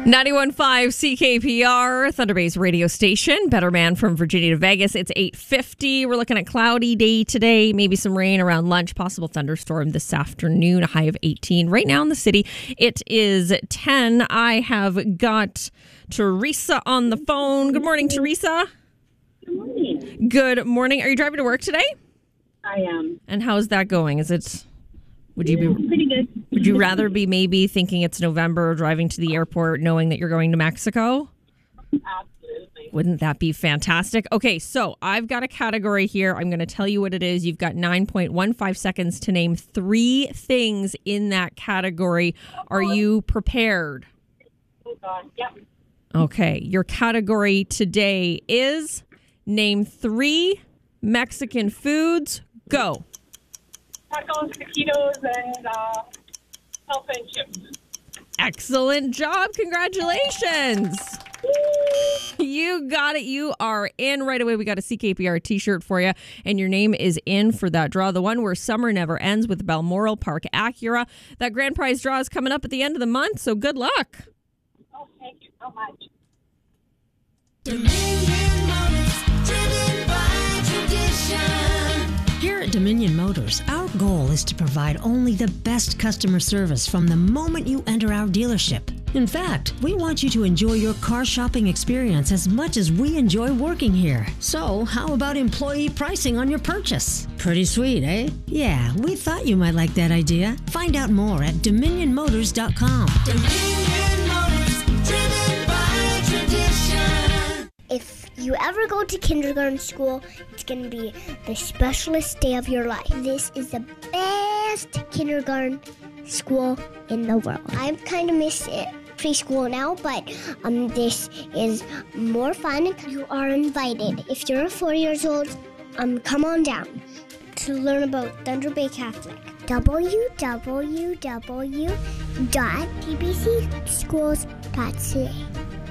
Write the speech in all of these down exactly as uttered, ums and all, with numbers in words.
ninety-one point five C K P R, Thunder Bay's radio station. Better Man from Virginia to Vegas. It's eight fifty. We're looking at cloudy day today. Maybe some rain around lunch. Possible thunderstorm this afternoon. A high of eighteen. Right now in the city, it is ten. I have got Teresa on the phone. Good morning, Teresa. Good morning. Good morning. Are you driving to work today? I am. And how's that going? Is it... Would you yeah, be pretty good? Would you rather be maybe thinking it's November, driving to the airport, knowing that you're going to Mexico? Absolutely. Wouldn't that be fantastic? Okay, so I've got a category here. I'm going to tell you what it is. You've got nine point one five seconds to name three things in that category. Are you prepared? Oh, God. Yep. Okay, your category today is name three Mexican foods. Go. Tacos, taquitos, and uh, salsa and chips. Excellent job. Congratulations. You got it. You are in right away. We got a C K P R t-shirt for you, and your name is in for that draw. The one where summer never ends with Balmoral Park Acura. That grand prize draw is coming up at the end of the month, so good luck. Oh, thank you so much. Dominion Motors, driven by tradition. Here at Dominion Motors, our goal is to provide only the best customer service from the moment you enter our dealership. In fact, we want you to enjoy your car shopping experience as much as we enjoy working here. So, how about employee pricing on your purchase? Pretty sweet, eh? Yeah, we thought you might like that idea. Find out more at dominion motors dot com. Dominion Motors, driven by tradition. If you ever go to kindergarten school, it's going to be the specialist day of your life. This is the best kindergarten school in the world. I kind of miss it. Preschool now, but um, this is more fun. You are invited. If you're four years old, um, come on down to learn about Thunder Bay Catholic. w w w dot t b c schools dot c a.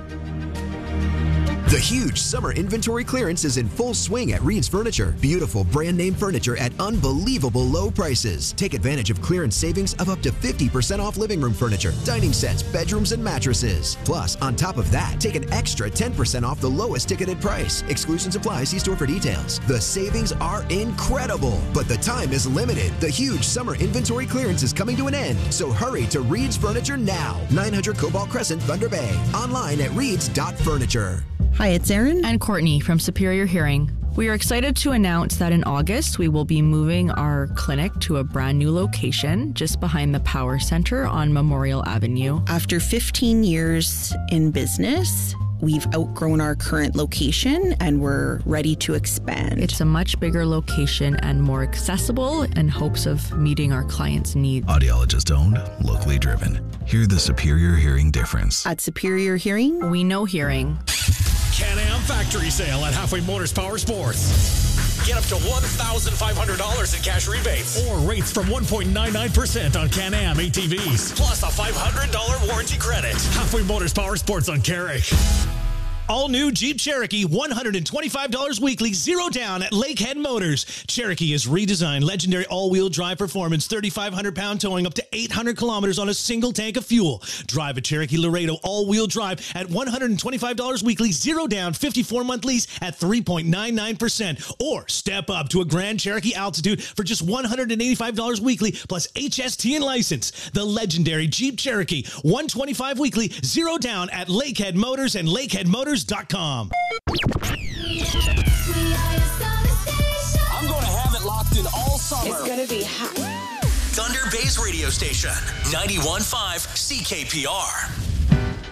The huge summer inventory clearance is in full swing at Reed's Furniture. Beautiful brand name furniture at unbelievable low prices. Take advantage of clearance savings of up to fifty percent off living room furniture, dining sets, bedrooms, and mattresses. Plus, on top of that, take an extra ten percent off the lowest ticketed price. Exclusions apply. See store for details. The savings are incredible, but the time is limited. The huge summer inventory clearance is coming to an end, so hurry to Reed's Furniture now. nine hundred Cobalt Crescent, Thunder Bay. Online at reeds dot furniture. Hi, it's Erin and Courtney from Superior Hearing. We are excited to announce that in August, we will be moving our clinic to a brand new location just behind the Power Center on Memorial Avenue. After fifteen years in business, we've outgrown our current location and we're ready to expand. It's a much bigger location and more accessible in hopes of meeting our clients' needs. Audiologist owned, locally driven. Hear the Superior Hearing difference. At Superior Hearing, we know hearing. Can-Am Factory Sale at Halfway Motors Power Sports. Get up to one thousand five hundred dollars in cash rebates. Or rates from one point nine nine percent on Can-Am A T Vs. Plus a five hundred dollars warranty credit. Halfway Motors Power Sports on Carrick. All new Jeep Cherokee, one hundred twenty-five dollars weekly, zero down at Lakehead Motors. Cherokee is redesigned, legendary all-wheel drive performance, thirty-five hundred pound towing, up to eight hundred kilometers on a single tank of fuel. Drive a Cherokee Laredo all-wheel drive at one hundred twenty-five dollars weekly, zero down, fifty-four month lease at three point nine nine percent. Or step up to a Grand Cherokee Altitude for just one hundred eighty-five dollars weekly, plus H S T and license. The legendary Jeep Cherokee, one hundred twenty-five dollars weekly, zero down at Lakehead Motors and lakehead motors dot com. I'm going to have it locked in all summer. It's going to be hot. Thunder Bay's radio station, ninety-one point five C K P R.